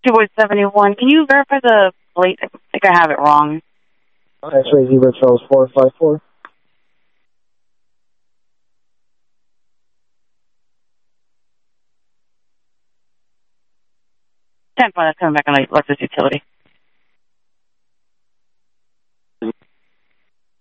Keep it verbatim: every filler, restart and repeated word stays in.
Two Boy seventy-one. Can you verify the plate? I think I have it wrong. X-ray Zebra Charles four five four. ten five, that's coming back on the Lexus utility.